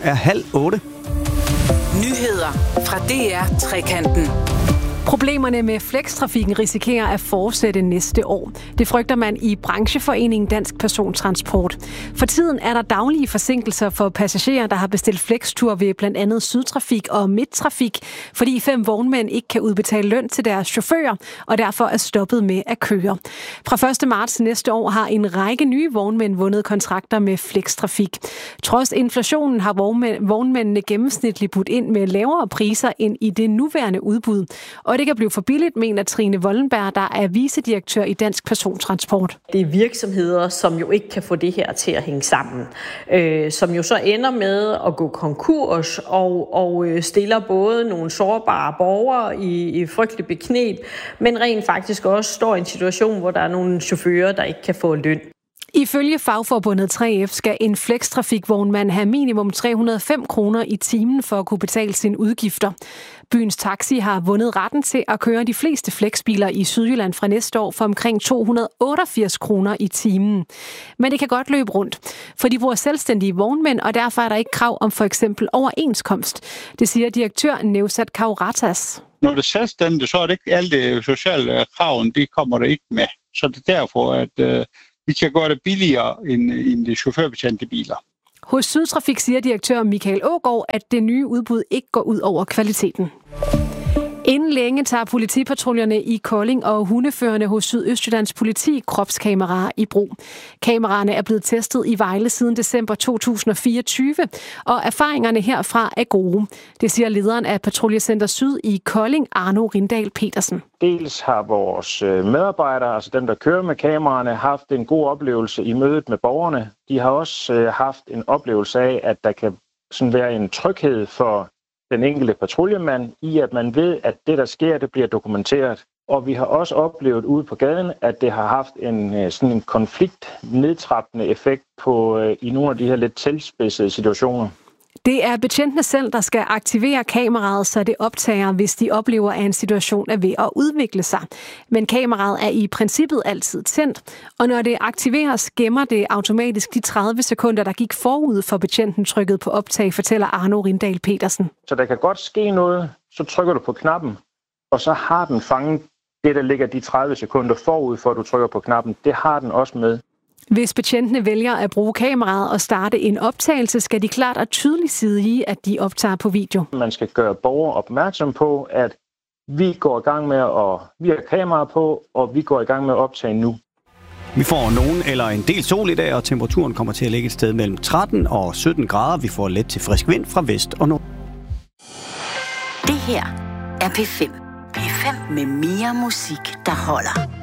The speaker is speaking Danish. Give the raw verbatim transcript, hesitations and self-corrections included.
er halv otte. Nyheder fra D R Trekanten. Problemerne med flextrafikken risikerer at fortsætte næste år. Det frygter man i brancheforeningen Dansk Persontransport. For tiden er der daglige forsinkelser for passagerer, der har bestilt flextur ved blandt andet Sydtrafik og Midttrafik, fordi fem vognmænd ikke kan udbetale løn til deres chauffører, og derfor er stoppet med at køre. Fra første marts næste år har en række nye vognmænd vundet kontrakter med flextrafik. Trods inflationen har vognmændene gennemsnitligt budt ind med lavere priser end i det nuværende udbud, og det kan blive for billigt, mener Trine Wollenberg, der er vicedirektør i Dansk Persontransport. Det er virksomheder, som jo ikke kan få det her til at hænge sammen, øh, som jo så ender med at gå konkurs og, og stiller både nogle sårbare borgere i, i frygtelig bekneb, men rent faktisk også står i en situation, hvor der er nogle chauffører, der ikke kan få løn. Ifølge fagforbundet tre F skal en flextrafikvognmand have minimum tre hundrede og fem kroner i timen for at kunne betale sine udgifter. Byens Taxi har vundet retten til at køre de fleste flexbiler i Sydjylland fra næste år for omkring to hundrede og otteogfirs kroner i timen. Men det kan godt løbe rundt, for de bruger selvstændige vognmænd, og derfor er der ikke krav om for eksempel overenskomst. Det siger direktør Nevzat Kauratas. Når det er selvstændigt, så er det ikke alle de sociale krav, de kommer der ikke med. Så det er derfor, at øh, vi kan gøre det billigere end, end de chaufførbetjente biler. Hos Sydtrafik siger direktør Michael Aagaard, at det nye udbud ikke går ud over kvaliteten. Inden længe tager politipatruljerne i Kolding og hundeførerne hos Sydøstjyllands politi kropskameraer i brug. Kameraerne er blevet testet i Vejle siden december to tusind og fireogtyve, og erfaringerne herfra er gode. Det siger lederen af Patruljecenter Syd i Kolding, Arno Rindal Petersen. Dels har vores medarbejdere, altså dem, der kører med kameraerne, haft en god oplevelse i mødet med borgerne. De har også haft en oplevelse af, at der kan sådan være en tryghed for den enkelte patruljemand i, at man ved, at det, der sker, det bliver dokumenteret. Og vi har også oplevet ude på gaden, at det har haft en sådan en konfliktnedtrappende effekt på i nogle af de her lidt tilspidsede situationer. Det er betjentene selv, der skal aktivere kameraet, så det optager, hvis de oplever, at en situation er ved at udvikle sig. Men kameraet er i princippet altid tændt, og når det aktiveres, gemmer det automatisk de tredive sekunder, der gik forud for betjenten trykket på optag, fortæller Arno Rindal Petersen. Så der kan godt ske noget, så trykker du på knappen, og så har den fanget det, der ligger de tredive sekunder forud for, at du trykker på knappen. Det har den også med. Hvis betjentene vælger at bruge kameraet og starte en optagelse, skal de klart og tydeligt sige, at de optager på video. Man skal gøre borgere opmærksom på, at vi går i gang med at vi har kamera på, og vi går i gang med at optage nu. Vi får nogen eller en del sol i dag, og temperaturen kommer til at ligge et sted mellem tretten og sytten grader. Vi får let til frisk vind fra vest og nord. Det her er P fem. P fem med mere musik, der holder.